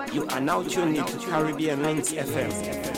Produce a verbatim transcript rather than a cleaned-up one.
You are now tuned into Caribbean Links F M.